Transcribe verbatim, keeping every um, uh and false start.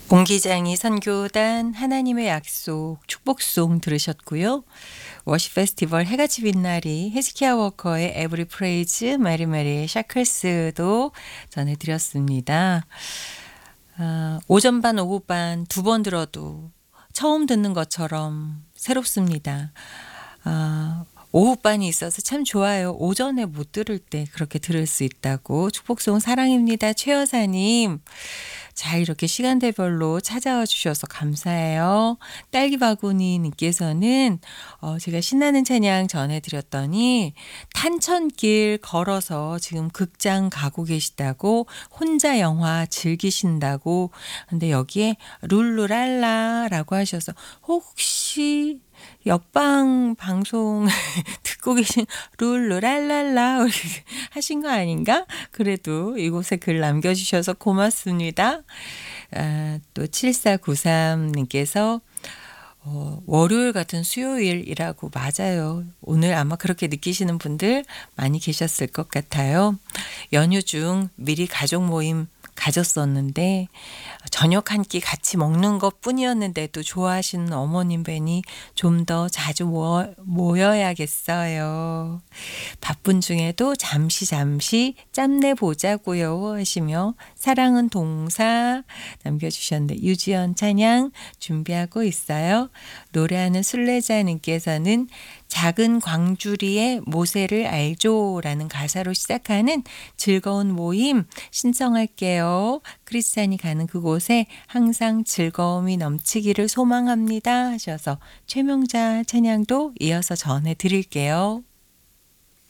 공기장이 선교단 하나님의 약속 축복송 들으셨고요. 워십 페스티벌 해같이 빛나리 헤즈키야 워커의 에브리 프레이즈 메리메리의 샤클스도 전해드렸습니다. 아, 오전 반 오후 반 두 번 들어도 처음 듣는 것처럼 새롭습니다. 아, 오후반이 있어서 참 좋아요. 오전에 못 들을 때 그렇게 들을 수 있다고. 축복송 사랑입니다. 최 여사님. 자, 이렇게 시간대별로 찾아와 주셔서 감사해요. 딸기바구니님께서는 어, 제가 신나는 찬양 전해드렸더니 탄천길 걸어서 지금 극장 가고 계시다고 혼자 영화 즐기신다고 근데 여기에 룰루랄라라고 하셔서 혹시 옆방 방송 듣고 계신 룰루랄랄라 우리 하신 거 아닌가? 그래도 이곳에 글 남겨주셔서 고맙습니다. 아, 또 칠사구삼님께서 어, 월요일 같은 수요일이라고 맞아요. 오늘 아마 그렇게 느끼시는 분들 많이 계셨을 것 같아요. 연휴 중 미리 가족 모임 가졌었는데 저녁 한 끼 같이 먹는 것 뿐이었는데도 좋아하시는 어머님 뵈니 좀 더 자주 모여, 모여야겠어요. 바쁜 중에도 잠시 잠시 짬내 보자고요 하시며 사랑은 동사 남겨주셨는데 유지연 찬양 준비하고 있어요. 노래하는 순례자님께서는 작은 광주리의 모세를 알죠라는 가사로 시작하는 즐거운 모임 신청할게요. 크리스찬이 가는 그곳에 항상 즐거움이 넘치기를 소망합니다 하셔서 최명자 찬양도 이어서 전해드릴게요.